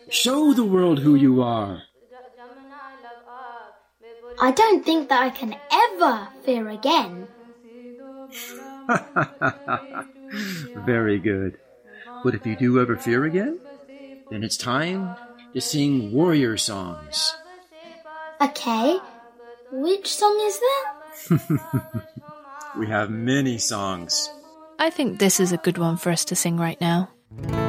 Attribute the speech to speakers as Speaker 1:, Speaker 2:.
Speaker 1: Show the world who you are.
Speaker 2: I don't think that I can ever fear again.
Speaker 1: Very good. But if you do ever fear again, then it's time to sing warrior songs.
Speaker 2: Okay, which song is that?
Speaker 1: We have many songs.
Speaker 3: I think this is a good one for us to sing right now.